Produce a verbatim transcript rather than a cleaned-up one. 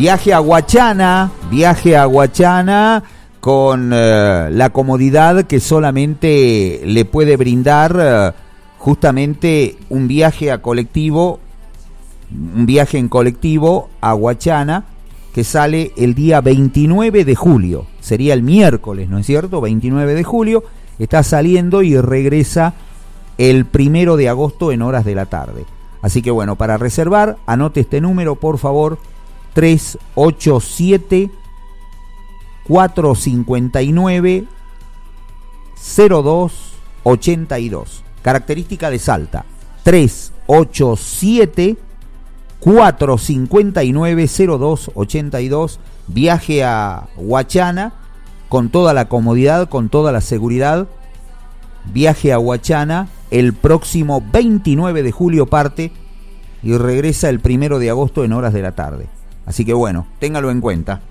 Viaje a Huachana, viaje a Huachana con eh, la comodidad que solamente le puede brindar eh, justamente un viaje a colectivo, un viaje en colectivo a Huachana, que sale el día veintinueve de julio, sería el miércoles, ¿no es cierto? veintinueve de julio, está saliendo y regresa el primero de agosto en horas de la tarde. Así que bueno, para reservar, anote este número, por favor, tres ocho siete, cuatro cinco nueve, cero dos ochenta y dos. Característica de Salta, tres ocho siete, cuatro cinco nueve, cero dos ochenta y dos. Viaje a Huachana con toda la comodidad, con toda la seguridad. Viaje a Huachana, el próximo veintinueve de julio parte y regresa el primero de agosto en horas de la tarde. Así que bueno, téngalo en cuenta.